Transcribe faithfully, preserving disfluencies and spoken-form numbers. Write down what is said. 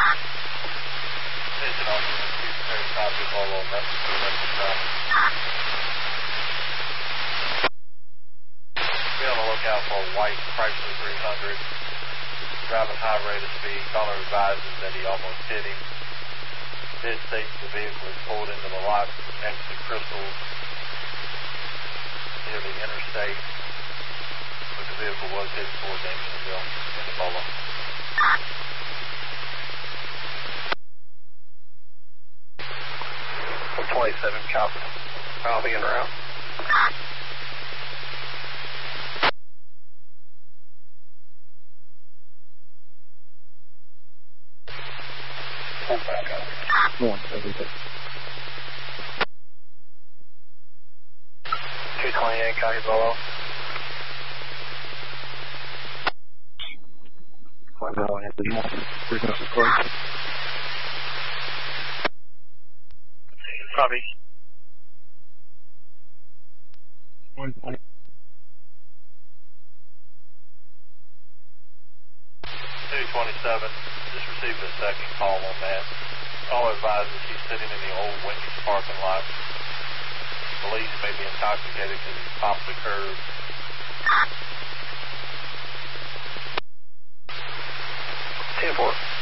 Attention officers, two thirty-five to follow message to message traffic. Be on the lookout for a white Chrysler three hundred. Driving high rate of speed. Caller advises that he almost hit him. It states the vehicle was pulled into the lot next to Crystal near the interstate, but the vehicle was headed towards Andersonville in the Bolo. twenty-seven copy. I'll be in route. Pull back up. One, everything. two twenty-eight, copy Bolo. One now, Anthony Martin. Bring us a call. Copy. One twenty. two twenty-seven, just received a second call on that. Caller advises he's sitting in the old Wendy's parking lot. Police may be intoxicated because he's popped the curb. ten four.